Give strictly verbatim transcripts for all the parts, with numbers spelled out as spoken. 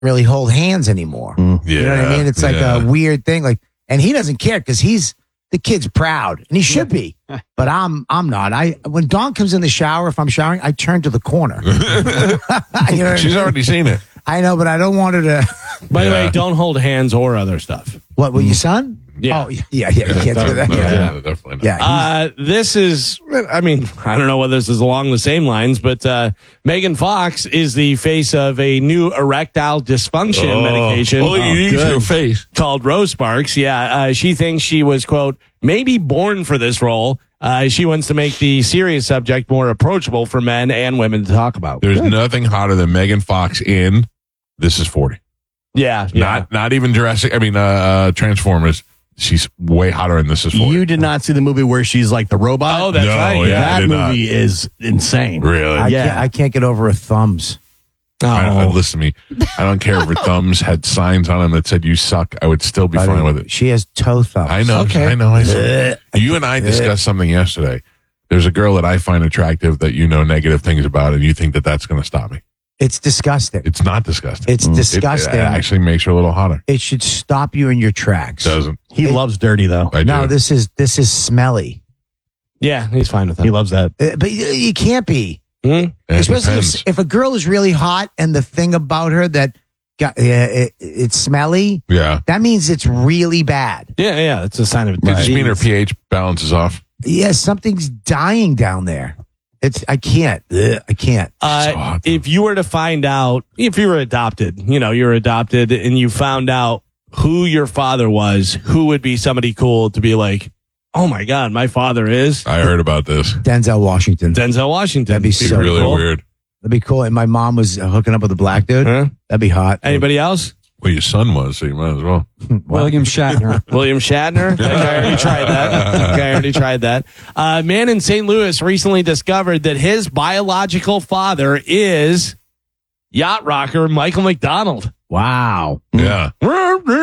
really hold hands anymore. Mm. You know what I mean? It's like yeah. a weird thing. Like, and he doesn't care because he's the kid's proud, and he should be. But I'm I'm not. I when Dawn comes in the shower, if I'm showering, I turn to the corner. You know what She's I mean? already seen it. I know, but I don't want her to. By the Yeah. way, don't hold hands or other stuff. What with your son? Yeah. Oh, yeah, yeah. You can't do that. No, Yeah, yeah, definitely not. yeah. he's- Uh, this is, I mean, I don't know whether this is along the same lines, but uh, Megan Fox is the face of a new erectile dysfunction Oh. medication Oh, you use good. your face. called Rose Sparks. Yeah, uh, she thinks she was, quote, maybe born for this role. Uh, she wants to make the serious subject more approachable for men and women to talk about. There's nothing hotter than Megan Fox in This Is forty. Yeah, yeah. Not not even Jurassic. I mean, uh, uh, Transformers. She's way hotter in This Is forty. You did not see the movie where she's like the robot? Oh, that's No, right. yeah. I that did not. movie is insane. Really? I, yeah. can't, I can't get over her thumbs. Oh. I, I, listen to me. I don't care if her thumbs had signs on them that said "you suck." I would still be I fine don't- with it. She has toe thumbs. I know. Okay. I know. I saw. You and I discussed something yesterday. There's a girl that I find attractive that you know negative things about, and you think that that's going to stop me. It's disgusting. It's not disgusting. It's It- disgusting. It, actually makes her a little hotter. It should stop you in your tracks. Doesn't. He loves dirty, though. I No, do. this is this is smelly. Yeah, he's fine with that. He loves that. Uh, But you, you can't be. Hmm? It Especially depends. if, if a girl is really hot and the thing about her that got uh, it, it's smelly, Yeah. that means it's really bad. Yeah, yeah, it's a sign of Does this disease. mean her pH balances off? Yeah, something's dying down there. It's I can't. Ugh, I can't. Uh, So hot, though. if you were to find out, if you were adopted, you know, you're adopted and you found out who your father was, who would be somebody cool to be like, oh my God, my father is I heard about this. Denzel Washington. Denzel Washington. That'd be It's so really cool. weird. That'd be cool. And my mom was hooking up with a black dude. Huh? That'd be hot. Anybody else? Well, your son was, so you might as well. William Shatner. William Shatner? Okay, I already tried that. Okay, I already tried that. A man in Saint Louis recently discovered that his biological father is yacht rocker Michael McDonald. Wow. Yeah. You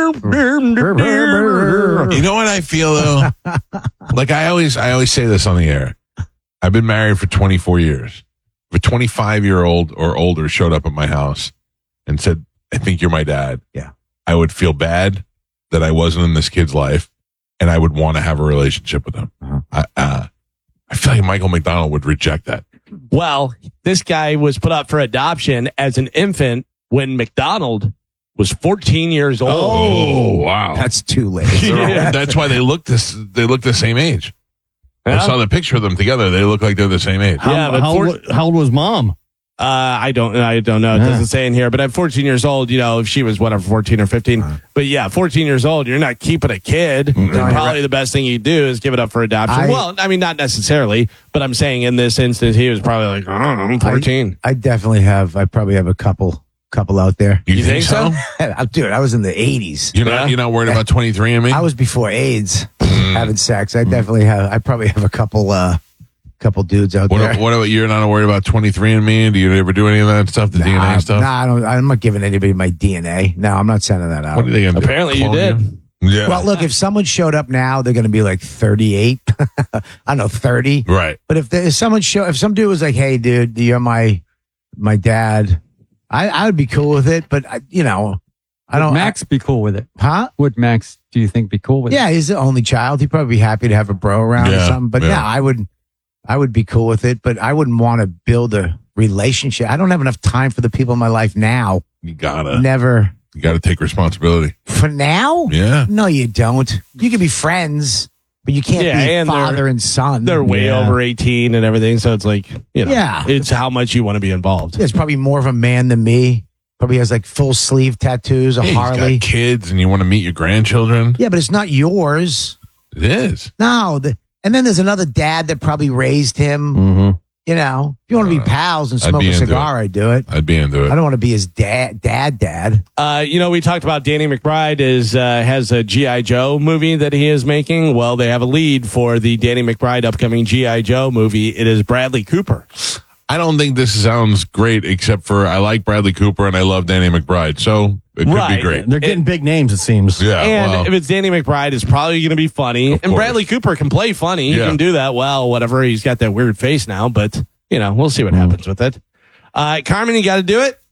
know what I feel though? Like I always, I always say this on the air. I've been married for twenty-four years. If a twenty-five year old or older showed up at my house and said, "I think you're my dad," Yeah. I would feel bad that I wasn't in this kid's life, and I would want to have a relationship with him. Uh-huh. I, uh, I feel like Michael McDonald would reject that. Well, this guy was put up for adoption as an infant when McDonald was fourteen years old. Oh, wow! That's too late. Yeah. That's why they look this. They look the same age. I Yeah. saw the picture of them together. They look like they're the same age. How, Yeah, but how, for- old, how old was mom? Uh, I don't, I don't know. It Yeah. doesn't say in here, but at fourteen years old, you know, if she was whatever, fourteen or fifteen, but yeah, fourteen years old, you're not keeping a kid. Mm-hmm. And probably the best thing you do is give it up for adoption. I- well, I mean, not necessarily, but I'm saying in this instance, he was probably like, I don't know, I'm fourteen. I definitely have. I probably have a couple couple out there. You, You think so? Dude, I was in the eighties. You're Yeah. not. You're not worried about twenty-three and me. I was before AIDS, having sex. I definitely have. I probably have a couple uh couple dudes out What, there. what about you're not worried about twenty-three and me? Do you ever do any of that stuff? The D N A Nah, stuff. Nah, I don't, I'm not giving anybody my D N A. No, I'm not sending that out. What are they gonna do? Apparently you Clone did. Yeah. Well, look, if someone showed up now, they're going to be like thirty-eight. I don't know, thirty. right. But if, there, if someone show, if some dude was like, "Hey, dude, you're my my dad," I I would be cool with it. But I, you know, I Would don't. Max be cool with it? Huh? Would Max, do you think, be cool with it? Yeah, he's the only child. He'd probably be happy to have a bro around or Yeah, something. But yeah. yeah, I would, I would be cool with it. But I wouldn't want to build a relationship. I don't have enough time for the people in my life now. You gotta. Never. You gotta take responsibility. For now? Yeah. No, you don't. You can be friends, but you can't Yeah, be and father they're- and son. They're way Yeah. over eighteen and everything. So it's like, you know, Yeah. it's how much you want to be involved. There's probably more of a man than me. Probably has like full sleeve tattoos, a Hey, he's Harley. got kids, and you want to meet your grandchildren. Yeah, but it's not yours. It is. No. The, and then there's another dad that probably raised him. Mm-hmm. You know, if you want to be Uh, pals and I'd smoke be a into cigar, I'd do it. I'd be into I it. don't want to be his dad, dad, dad. Uh, you know, we talked about Danny McBride is uh, has a G I. Joe movie that he is making. Well, they have a lead for the Danny McBride upcoming G I. Joe movie. It is Bradley Cooper. I don't think this sounds great, except for I like Bradley Cooper and I love Danny McBride, so it could Right. be great. They're getting big names, it seems. Yeah. and well, if it's Danny McBride, it's probably going to be funny. Of And course. Bradley Cooper can play funny. He Yeah. can do that well, whatever. He's got that weird face now, but, you know, we'll see what happens with it. Uh, Carmen, you got to do it?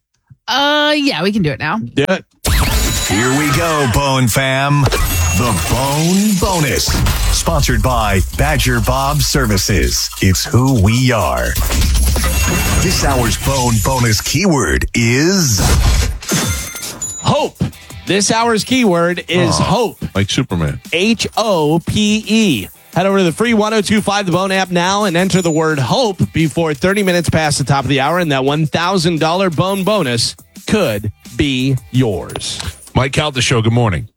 Uh, yeah, we can do it now. Do it. Here we go, Bone Fam. The Bone Bonus. Sponsored by Badger Bob Services. It's who we are. This hour's Bone Bonus keyword is Hope. This hour's keyword is Aw. hope. Like Superman. H O P E. Head over to the free one oh two five The Bone app now and enter the word hope before thirty minutes past the top of the hour, and that one thousand dollars Bone bonus could be yours. Mike Calta Show, good morning.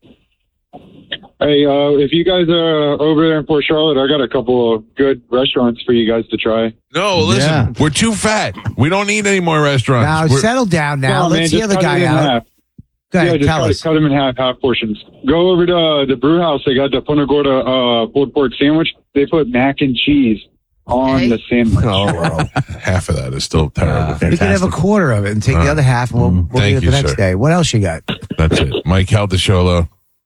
Hey, uh, if you guys are over there in Port Charlotte, I got a couple of good restaurants for you guys to try. No, listen, Yeah. we're too fat. We don't need any more restaurants. Now, We're- settle down now. Come on, Let's man, hear just the cut it guy in out. half. Go Yeah, ahead, just tell cut, us. cut them in half, half portions. Go over to uh, the brew house. They got the Punta Gorda uh, pulled pork sandwich. They put mac and cheese on Okay. the sandwich. half of that is still terrible. You can have a quarter of it and take the Uh, other half, and we'll, we'll thank eat it you, the next sir. day. What else you got? That's it. Mike Calta Show, hello.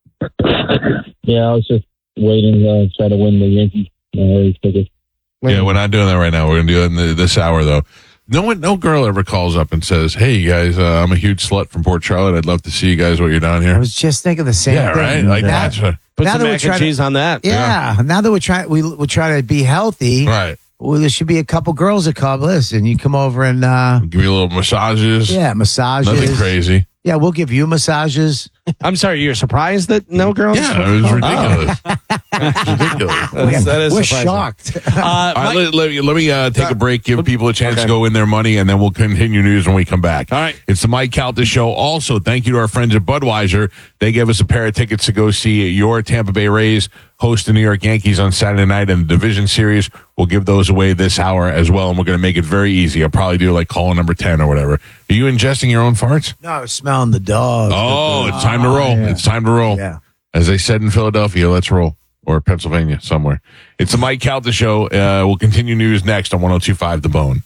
Yeah, I was just waiting to try to win the Yankees uh, ticket. Yeah, we're not doing that right now. We're going to do it in the, this hour, though. No one, no girl ever calls up and says, "Hey, you guys, uh, I'm a huge slut from Port Charlotte. I'd love to see you guys while you're down I here." was just thinking the same Yeah, thing. right. Like now, that's what, Put Now some that we're mac and trying to- cheese on that. yeah, Now that we're trying, we we're trying to be healthy. right. Well, there should be a couple girls that come. Listen, you come over and uh, Give me a little massages. yeah, massages. Nothing crazy. Yeah, we'll give you massages. I'm sorry, you're surprised that no girls? Yeah, it was ridiculous. It's ridiculous. That's- that is we're surprising. shocked. Uh, All right, Mike- let, let me, let me uh, take a break, give people a chance Okay. to go in their money, and then we'll continue news when we come back. All right. It's the Mike Calta Show. Also, thank you to our friends at Budweiser. They gave us a pair of tickets to go see your Tampa Bay Rays host the New York Yankees on Saturday night in the Division Series. We'll give those away this hour as well, and we're going to make it very easy. I'll probably do like caller number ten or whatever. Are you ingesting your own farts? No, I was smelling the dog. Oh, it's time to roll. yeah. It's time to roll. Yeah. As they said in Philadelphia, let's roll. Or Pennsylvania, somewhere. It's the Mike Calta Show. Uh, we'll continue news next on one oh two five The Bone.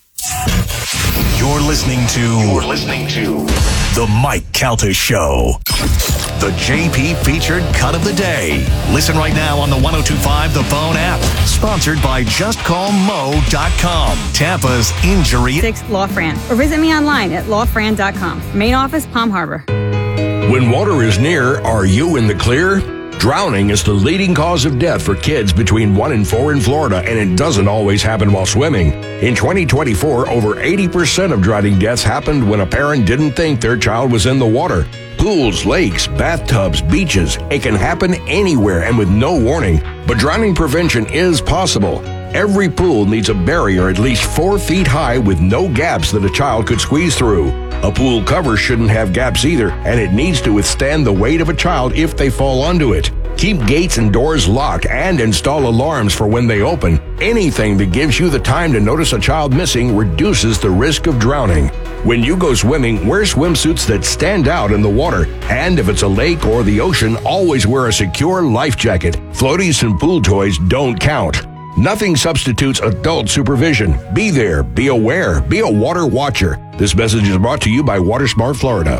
You're listening to You're listening to The Mike Calta Show. The J P featured cut of the day. Listen right now on the one oh two five The Bone app. Sponsored by just call mo dot com. Tampa's injury. six Law Fran, or visit me online at law fran dot com. Main office, Palm Harbor. When water is near, are you in the clear? Drowning is the leading cause of death for kids between one and four in Florida, and it doesn't always happen while swimming. In twenty twenty-four, over eighty percent of drowning deaths happened when a parent didn't think their child was in the water. Pools, lakes, bathtubs, beaches, it can happen anywhere and with no warning. But drowning prevention is possible. Every pool needs a barrier at least four feet high with no gaps that a child could squeeze through. A pool cover shouldn't have gaps either, and it needs to withstand the weight of a child if they fall onto it. Keep gates and doors locked and install alarms for when they open. Anything that gives you the time to notice a child missing reduces the risk of drowning. When you go swimming, wear swimsuits that stand out in the water. And if it's a lake or the ocean, always wear a secure life jacket. Floaties and pool toys don't count. Nothing substitutes adult supervision. Be there, be aware, be a water watcher. This message is brought to you by WaterSmart Florida.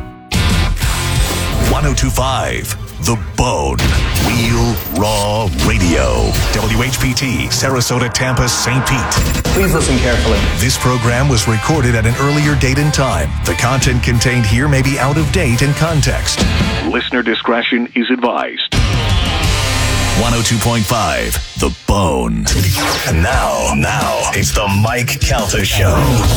one oh two five The Bone. Real Raw Radio. W H P T, Sarasota, Tampa, Saint Pete. Please listen carefully. This program was recorded at an earlier date and time. The content contained here may be out of date in context. Listener discretion is advised. one oh two point five The Bone. And now, now, it's the Mike Calta Show.